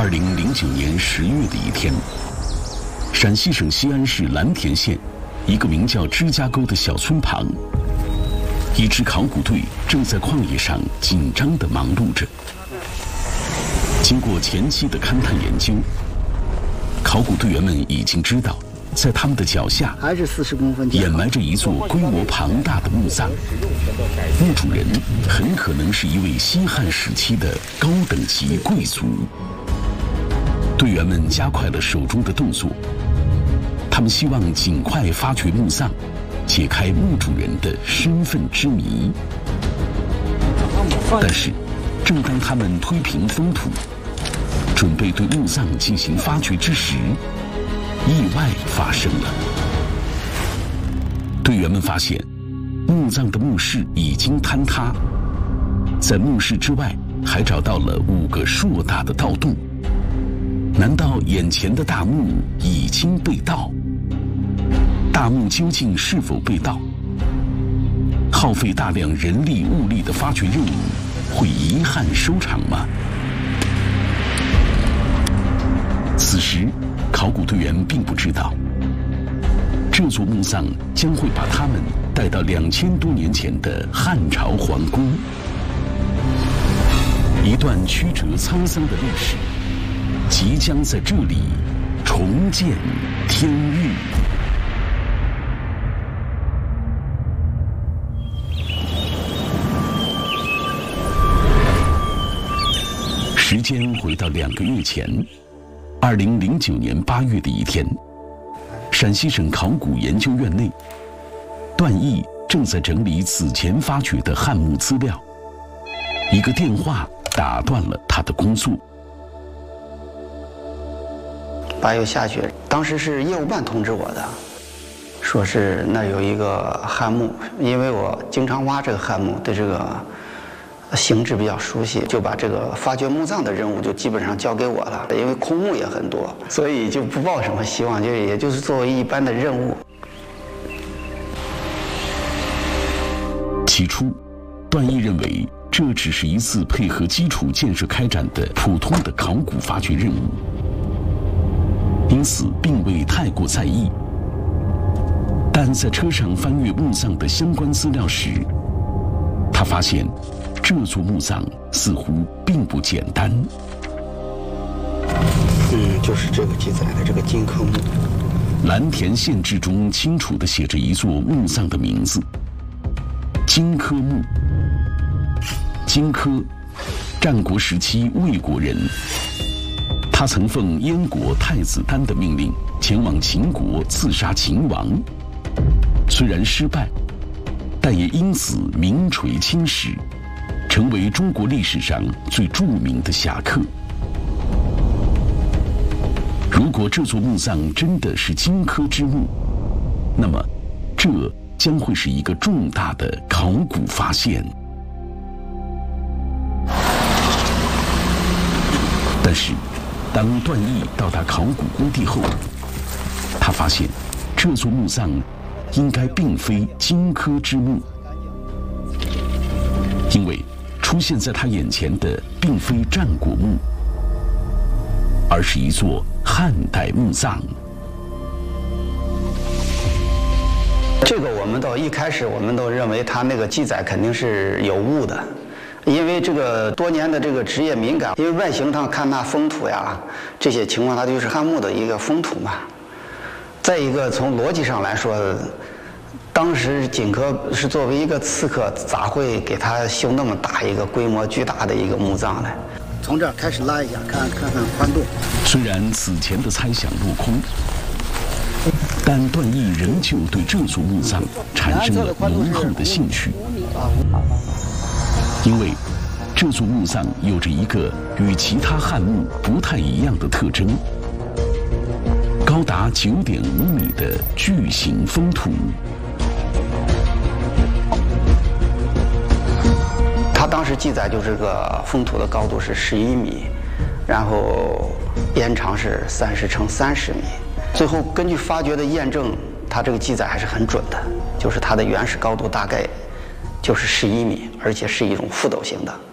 2009年10月的一天，陕西省西安市蓝田县一个名叫支家沟的小村旁，一支考古队正在旷野上紧张地忙碌着。经过前期的勘探研究，考古队员们已经知道，在他们的脚下还是40公分， 掩埋着一座规模庞大的墓葬，墓主人很可能是一位西汉时期的高等级贵族。队员们加快了手中的动作，他们希望尽快发掘墓葬，解开墓主人的身份之谜。但是，正当他们推平封土，准备对墓葬进行发掘之时，意外发生了。队员们发现，墓葬的墓室已经坍塌，在墓室之外还找到了5个硕大的盗洞。难道眼前的大墓已经被盗？大墓究竟是否被盗？耗费大量人力物力的发掘任务会遗憾收场吗？此时，考古队员并不知道，这座墓葬将会把他们带到2000多年前的汉朝皇宫，一段曲折沧桑的历史即将在这里重见天日。时间回到2个月前，2009年8月的一天，陕西省考古研究院内，段毅正在整理此前发掘的汉墓资料。一个电话打断了他的工作。 8月下雪，当时是业务办通知我的，说是那有一个汉墓，因为我经常挖这个汉墓，对这个形制比较熟悉，就把这个发掘墓葬的任务就基本上交给我了。因为空墓也很多，所以就不抱什么希望，也就是作为一般的任务。 起初，段毅认为这只是一次配合基础建设开展的普通的考古发掘任务，因此并未太过在意。但在车上翻阅墓葬的相关资料时，他发现这座墓葬似乎并不简单。 就是这个记载的这个金科墓。 蓝田县志中清楚地写着一座墓葬的名字：荆轲墓。荆轲，战国时期魏国人，他曾奉燕国太子丹的命令前往秦国刺杀秦王，虽然失败，但也因此名垂青史，成为中国历史上最著名的侠客。如果这座墓葬真的是荆轲之墓，那么这将会是一个重大的考古发现。但是，当段毅到达考古工地后，他发现这座墓葬应该并非荆轲之墓，因为出现在他眼前的并非战国墓，而是一座汉代墓葬。 这个我们一开始我们都认为他那个记载肯定是有误的，因为这个多年的这个职业敏感，因为外形上看那封土呀这些情况，它就是汉墓的一个封土嘛。再一个从逻辑上来说，当时荆轲是作为一个刺客，咋会给他修那么大一个规模巨大的一个墓葬呢？从这儿开始拉一下，看看宽度。 虽然此前的猜想落空，但段毅仍旧对这座墓葬产生了浓厚的兴趣，因为这座墓葬有着一个与其他汉墓不太一样的特征：高达9.5米的巨型封土。 他当时记载就是个封土的高度是11米，然后边长是30乘30米。最后根据发掘的验证，他这个记载还是很准的，就是它的原始高度大概就是11米，而且是一种覆斗形的。